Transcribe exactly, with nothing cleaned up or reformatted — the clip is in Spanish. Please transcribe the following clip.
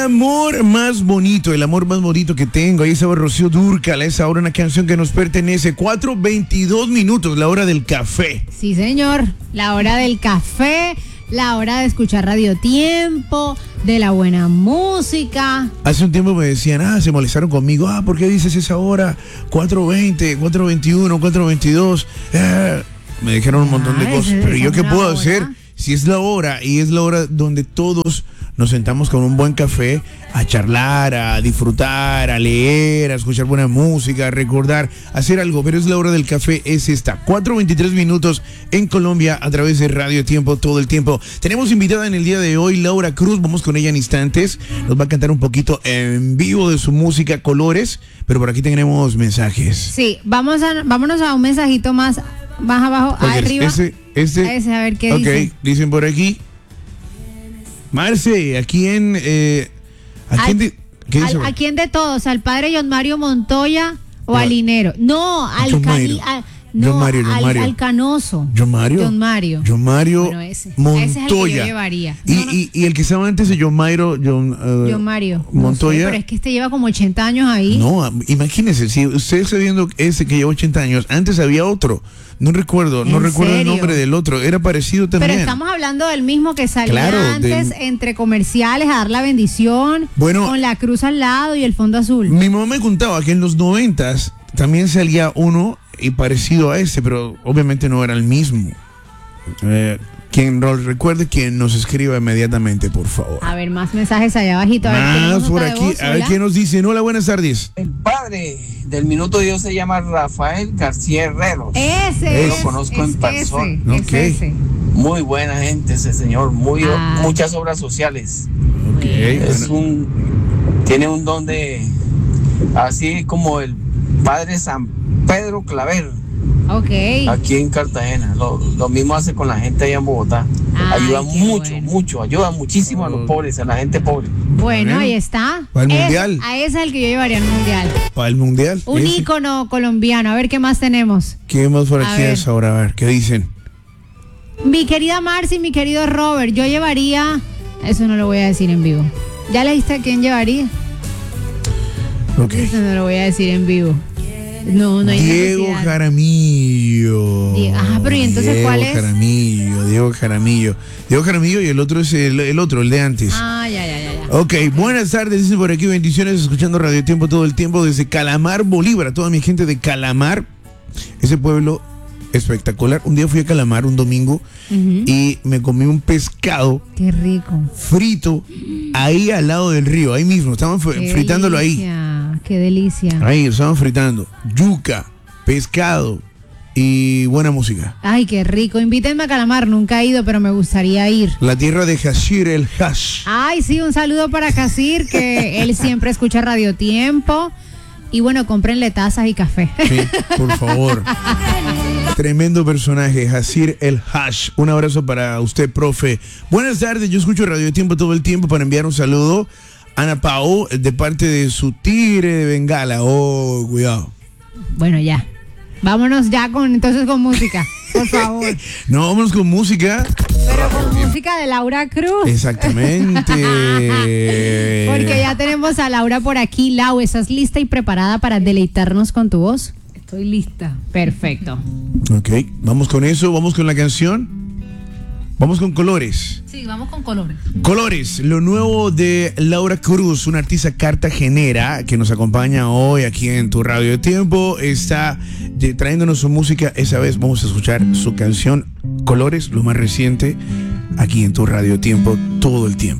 amor más bonito, el amor más bonito que tengo. Ahí estaba Rocío Dúrcal, a esa hora una canción que nos pertenece. cuatro veintidós minutos, la hora del café. Sí, señor, la hora del café, la hora de escuchar Radio Tiempo, de la buena música. Hace un tiempo me decían, ah, se molestaron conmigo. Ah, ¿por qué dices esa hora? cuatro veinte, cuatro veintiuno, cuatro veintidós. Eh, me dijeron un montón de Ah, cosas. esa- Pero esa yo es qué una puedo hora. hacer si es la hora y es la hora donde todos nos sentamos con un buen café a charlar, a disfrutar, a leer, a escuchar buena música, a recordar, a hacer algo. Pero es la hora del café, es esta. cuatro veintitrés minutos en Colombia a través de Radio Tiempo todo el tiempo. Tenemos invitada en el día de hoy, Laura Cruz. Vamos con ella en instantes. Nos va a cantar un poquito en vivo de su música Colores. Pero por aquí tenemos mensajes. Sí, vamos a, vámonos a un mensajito más, más abajo, Oye, arriba. Ese, ese, A ese, a ver qué ok, dice. dicen por aquí. Marce, ¿a quién? Eh, ¿A Al- quién? de- ¿Qué dice? ¿Al- ¿A quién de todos? ¿Al padre John Mario Montoya o No. al Linero? No, al John Cani, Mario. al- no, John Mario, John al, Mario. al Canoso. John Mario. John Mario. John Mario Bueno, ese. Montoya. Ese es el que yo llevaría. Y, No, no. y, y el que estaba antes de John Mario, John, eh, John Mario. No Montoya. sé, pero es que este lleva como ochenta años ahí. No, imagínense, si usted está viendo ese que lleva ochenta años, antes había otro. No recuerdo, no ¿En recuerdo el serio? nombre del otro. Era parecido también. Pero estamos hablando del mismo que salía Claro, antes del- entre comerciales a dar la bendición, Bueno, con la cruz al lado y el fondo azul. Mi mamá me contaba que en los noventas también salía uno y parecido a este, pero obviamente no era el mismo. Eh, quien lo recuerde, quien nos escriba inmediatamente, por favor. A ver, más mensajes allá abajito. A ver, ¿tenemos Más por nota de aquí, voz? a ver Hola. quién nos dice. Hola, buenas tardes. El padre del Minuto de Dios se llama Rafael García Herreros. Ese Lo es, conozco es en persona. ese, Ok. es ese. Muy buena gente ese señor, muy Ah. muchas obras sociales. Ok, Es bueno. un tiene un don de así como el padre San Pedro Claver Ok. aquí en Cartagena. Lo, lo mismo hace con la gente allá en Bogotá. Ay, ayuda qué mucho, bueno. mucho, ayuda muchísimo a los pobres, a la gente pobre. Bueno, Bueno. ahí está. Para el Es- mundial. A ese es el que yo llevaría al mundial. Para el mundial. Un ese. ícono colombiano. A ver qué más tenemos. ¿Qué más por A aquí ver. es ahora? A ver, ¿qué dicen? Mi querida Marcy, mi querido Robert, yo llevaría. Eso no lo voy a decir en vivo. ¿Ya le diste a quién llevaría? Ok. Eso no lo voy a decir en vivo. No, no hay Diego necesidad. Jaramillo. Die- Ajá, pero ¿y entonces Diego cuál es? Jaramillo, Diego Jaramillo. Diego Jaramillo y el otro es el, el otro, el de antes. Ah, ya, ya, ya. ya. Ok, buenas tardes, dicen por aquí, bendiciones, escuchando Radio Tiempo todo el tiempo desde Calamar, Bolívar, a toda mi gente de Calamar, ese pueblo espectacular. Un día fui a Calamar, un domingo, Ujú. y me comí un pescado Qué rico. frito ahí al lado del río, ahí mismo, estaban fr- Qué fritándolo ahí. delicia, Qué delicia. Ahí, estaban fritando. Yuca, pescado y buena música. Ay, qué rico. Invítenme a Calamar. Nunca he ido, pero me gustaría ir. La tierra de Hashir el Hash. Ay, sí, un saludo para Casir, que él siempre escucha Radio Tiempo. Y bueno, cómprenle tazas y café. Sí, por favor. Tremendo personaje, Hashir el Hash. Un abrazo para usted, profe. Buenas tardes, yo escucho Radio Tiempo todo el tiempo para enviar un saludo. Ana Pao, de parte de su tigre de Bengala. Oh, cuidado. Bueno, ya. Vámonos ya con entonces con música, por favor. No, vámonos con música. Pero con música de Laura Cruz. Exactamente. Porque ya tenemos a Laura por aquí. Lau, ¿estás lista y preparada para deleitarnos con tu voz? Estoy lista. Perfecto. Ok, vamos con eso, vamos con la canción. Vamos con Colores. Sí, vamos con colores. Colores, lo nuevo de Laura Cruz, una artista cartagenera que nos acompaña hoy aquí en tu Radio de Tiempo. Está de- trayéndonos su música. Esa vez vamos a escuchar su canción Colores, lo más reciente, aquí en tu Radio de Tiempo todo el tiempo.